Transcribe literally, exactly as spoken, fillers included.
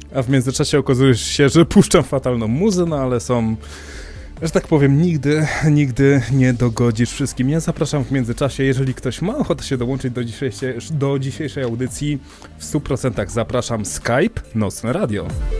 A w międzyczasie okazuje się, że puszczam fatalną muzę, no ale są, że tak powiem, nigdy, nigdy nie dogodzisz wszystkim. Ja zapraszam w międzyczasie, jeżeli ktoś ma ochotę się dołączyć do dzisiejszej, do dzisiejszej audycji, w stu procentach zapraszam. Skype, Nocne Radio.